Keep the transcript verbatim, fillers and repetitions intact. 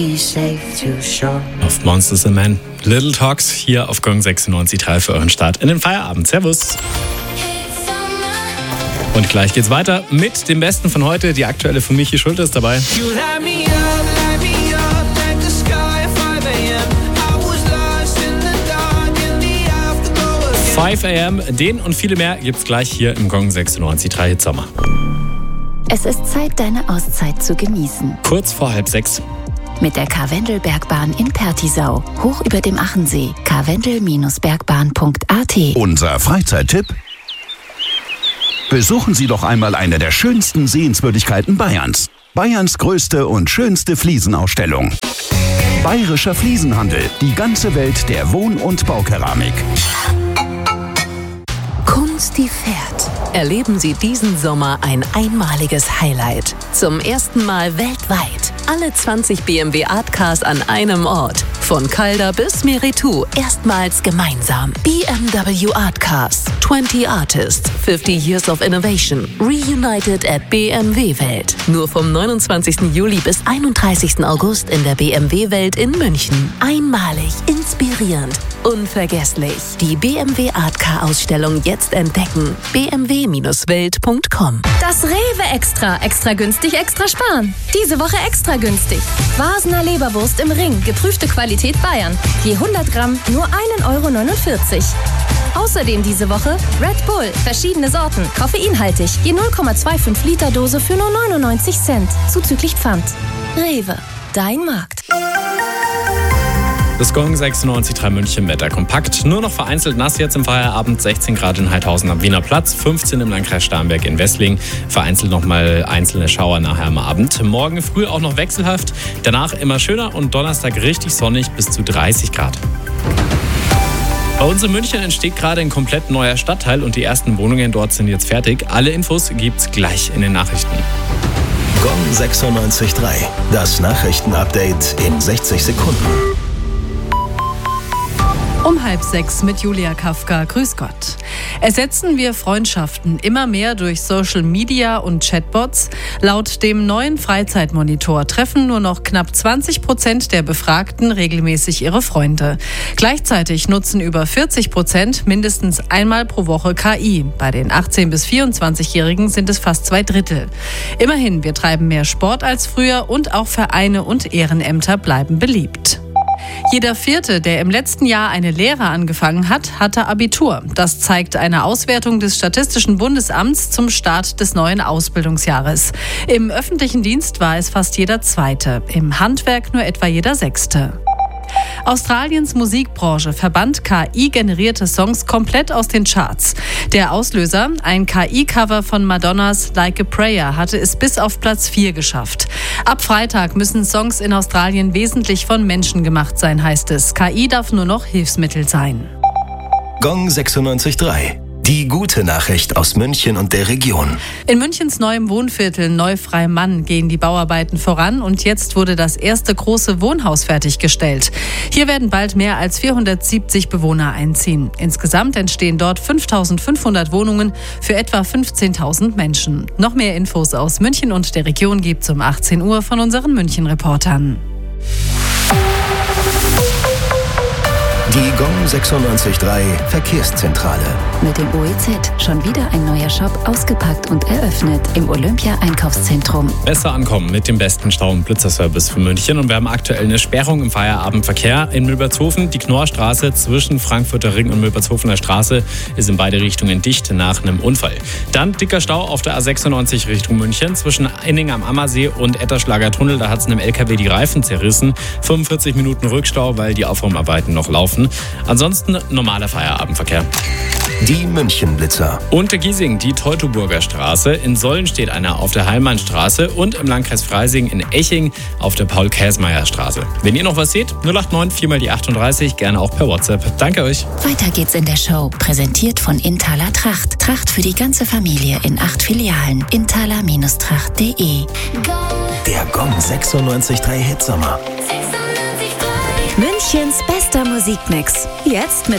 Auf Monsters and Men, Little Talks hier auf Gong sechsundneunzig Komma drei für euren Start in den Feierabend. Servus. Und gleich geht's weiter mit dem Besten von heute. Die aktuelle von Michi Schulte ist dabei. five a.m. Den und viele mehr gibt's gleich hier im Gong sechsundneunzig Komma drei Hit Sommer. Es ist Zeit, deine Auszeit zu genießen. Kurz vor halb sechs. Mit der Karwendel-Bergbahn in Pertisau. Hoch über dem Achensee. karwendel Bergbahn punkt a t. Unser Freizeittipp? Besuchen Sie doch einmal eine der schönsten Sehenswürdigkeiten Bayerns. Bayerns größte und schönste Fliesenausstellung. Bayerischer Fliesenhandel. Die ganze Welt der Wohn- und Baukeramik. Kunst, die fährt. Erleben Sie diesen Sommer ein einmaliges Highlight. Zum ersten Mal weltweit. Alle zwanzig B M W Art Cars an einem Ort. Von Calder bis Meritou. Erstmals gemeinsam. B M W Art Cars. twenty Artists. fifty Years of Innovation. Reunited at B M W Welt. Nur vom neunundzwanzigsten Juli bis einunddreißigsten August in der B M W Welt in München. Einmalig, inspirierend, unvergesslich. Die B M W Art Car Ausstellung jetzt entdecken. b m w Bindestrich welt punkt com. Das Rewe Extra. Extra günstig, extra sparen. Diese Woche extra günstig. Vasener Leberwurst im Ring. Geprüfte Qualität Bayern. Je hundert Gramm nur ein Euro neunundvierzig. Außerdem diese Woche Red Bull. Verschiedene Sorten. Koffeinhaltig. Je null Komma fünfundzwanzig Liter Dose für nur neunundneunzig Cent. Zuzüglich Pfand. Rewe. Dein Markt. Das Gong sechsundneunzig Komma drei München Wetter kompakt. Nur noch vereinzelt nass jetzt im Feierabend. sechzehn Grad in Heidhausen am Wiener Platz, fünfzehn im Landkreis Starnberg in Wessling. Vereinzelt nochmal einzelne Schauer nachher am Abend. Morgen früh auch noch wechselhaft. Danach immer schöner und Donnerstag richtig sonnig bis zu dreißig Grad. Bei uns in München entsteht gerade ein komplett neuer Stadtteil und die ersten Wohnungen dort sind jetzt fertig. Alle Infos gibt's gleich in den Nachrichten. Gong sechsundneunzig Komma drei. Das Nachrichtenupdate in sechzig Sekunden. Um halb sechs mit Julia Kafka. Grüß Gott. Ersetzen wir Freundschaften immer mehr durch Social Media und Chatbots? Laut dem neuen Freizeitmonitor treffen nur noch knapp zwanzig Prozent der Befragten regelmäßig ihre Freunde. Gleichzeitig nutzen über vierzig Prozent mindestens einmal pro Woche K I. Bei den achtzehn- bis vierundzwanzigjährigen sind es fast zwei Drittel. Immerhin, wir treiben mehr Sport als früher und auch Vereine und Ehrenämter bleiben beliebt. Jeder Vierte, der im letzten Jahr eine Lehre angefangen hat, hatte Abitur. Das zeigt eine Auswertung des Statistischen Bundesamts zum Start des neuen Ausbildungsjahres. Im öffentlichen Dienst war es fast jeder Zweite, im Handwerk nur etwa jeder Sechste. Australiens Musikbranche verbannt K I-generierte Songs komplett aus den Charts. Der Auslöser, ein K I-Cover von Madonnas Like a Prayer, hatte es bis auf Platz vier geschafft. Ab Freitag müssen Songs in Australien wesentlich von Menschen gemacht sein, heißt es. K I darf nur noch Hilfsmittel sein. Gong sechsundneunzig Komma drei. Die gute Nachricht aus München und der Region. In Münchens neuem Wohnviertel Neufreimann gehen die Bauarbeiten voran und jetzt wurde das erste große Wohnhaus fertiggestellt. Hier werden bald mehr als vierhundertsiebzig Bewohner einziehen. Insgesamt entstehen dort fünftausendfünfhundert Wohnungen für etwa fünfzehntausend Menschen. Noch mehr Infos aus München und der Region gibt's um achtzehn Uhr von unseren München-Reportern. Die Gong sechsundneunzig Komma drei Verkehrszentrale. Mit dem O E Z schon wieder ein neuer Shop ausgepackt und eröffnet im Olympia-Einkaufszentrum. Besser ankommen mit dem besten Stau- und Blitzerservice für München. Und wir haben aktuell eine Sperrung im Feierabendverkehr in Milbertshofen. Die Knorrstraße zwischen Frankfurter Ring und Milbertshofener Straße ist in beide Richtungen dicht nach einem Unfall. Dann dicker Stau auf der A sechsundneunzig Richtung München zwischen Inning am Ammersee und Etterschlager Tunnel. Da hat es einem L K W die Reifen zerrissen. fünfundvierzig Minuten Rückstau, weil die Aufräumarbeiten noch laufen. Ansonsten normaler Feierabendverkehr. Die München-Blitzer. Unter Giesing die Teutoburger Straße. In Solln steht einer auf der Heilmannstraße und im Landkreis Freising in Eching auf der Paul-Käsmeier-Straße. Wenn ihr noch was seht, null acht neun vier mal die achtunddreißig, gerne auch per WhatsApp. Danke euch. Weiter geht's in der Show. Präsentiert von Inthaler Tracht. Tracht für die ganze Familie in acht Filialen. inthaler Tracht punkt de. Der Gong sechsundneunzig Komma drei Hitsommer. Münchens bester Musikmix. Jetzt mit